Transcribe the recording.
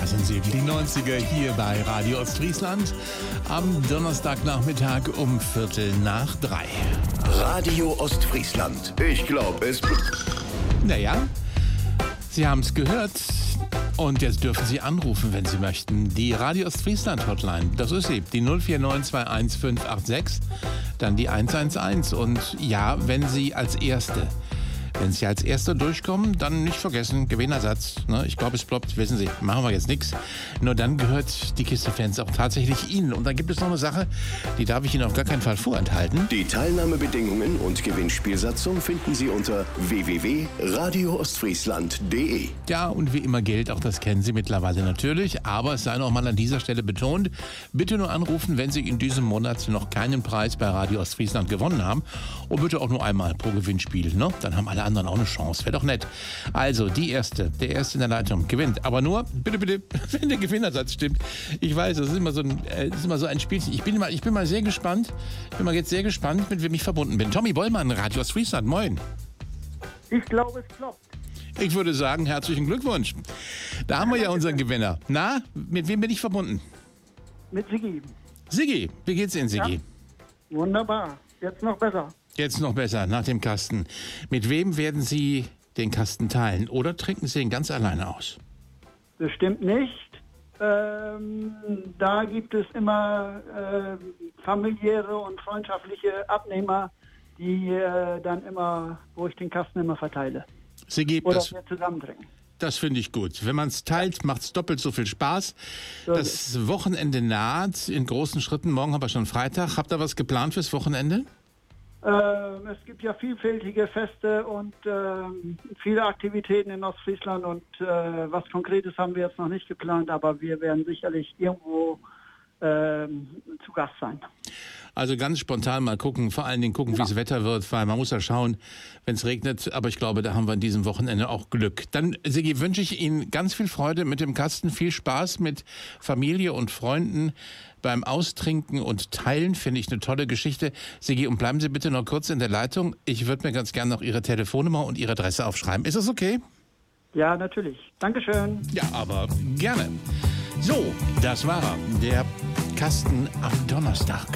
sind sie, die 90er hier bei Radio Ostfriesland am Donnerstagnachmittag um 2:45. Radio Ostfriesland. Ich glaube es... Naja, Sie haben es gehört. Und jetzt dürfen Sie anrufen, wenn Sie möchten. Die Radio Ostfriesland Hotline, das ist sie, die 04921 dann die 111. Und ja, wenn Sie als Erste durchkommen, dann nicht vergessen, Gewinnersatz. Ne? Ich glaube, es ploppt, wissen Sie, machen wir jetzt nichts. Nur dann gehört die Kiste-Fans auch tatsächlich Ihnen. Und dann gibt es noch eine Sache, die darf ich Ihnen auf gar keinen Fall vorenthalten. Die Teilnahmebedingungen und Gewinnspielsatzung finden Sie unter www.radioostfriesland.de. Ja, und wie immer gilt, auch das kennen Sie mittlerweile natürlich, aber es sei noch mal an dieser Stelle betont, bitte nur anrufen, wenn Sie in diesem Monat noch keinen Preis bei Radio Ostfriesland gewonnen haben und bitte auch nur einmal pro Gewinnspiel, ne? Dann haben alle anderen auch eine Chance, wäre doch nett. Also, der Erste in der Leitung gewinnt, aber nur, bitte, wenn der Gewinnersatz stimmt. Ich weiß, das ist immer so ein Spielchen. Ich bin mal sehr gespannt, mit wem ich verbunden bin. Tommy Bollmann, Radio Ostfriesland, moin. Ich glaube, es klappt. Ich würde sagen, herzlichen Glückwunsch. Da haben wir ja unseren Gewinner. Na, mit wem bin ich verbunden? Mit Siggi. Siggi, wie geht's Ihnen, Siggi? Ja, wunderbar. Jetzt noch besser. Jetzt noch besser, nach dem Kasten. Mit wem werden Sie den Kasten teilen? Oder trinken Sie ihn ganz alleine aus? Bestimmt nicht. Da gibt es immer familiäre und freundschaftliche Abnehmer, die dann immer, wo ich den Kasten immer verteile. Siggi, Oder wir zusammen trinken. Das finde ich gut. Wenn man es teilt, macht es doppelt so viel Spaß. Das Wochenende naht in großen Schritten. Morgen haben wir schon Freitag. Habt ihr was geplant fürs Wochenende? Es gibt ja vielfältige Feste und viele Aktivitäten in Ostfriesland und was Konkretes haben wir jetzt noch nicht geplant, aber wir werden sicherlich irgendwo zu Gast sein. Also ganz spontan mal gucken, vor allen Dingen gucken, wie das Wetter wird, weil man muss ja schauen, wenn es regnet, aber ich glaube, da haben wir an diesem Wochenende auch Glück. Dann, Siggi, wünsche ich Ihnen ganz viel Freude mit dem Kasten, viel Spaß mit Familie und Freunden beim Austrinken und Teilen, finde ich eine tolle Geschichte. Siggi, und bleiben Sie bitte noch kurz in der Leitung. Ich würde mir ganz gerne noch Ihre Telefonnummer und Ihre Adresse aufschreiben. Ist das okay? Ja, natürlich. Dankeschön. Ja, aber gerne. So, das war der Kasten am Donnerstag.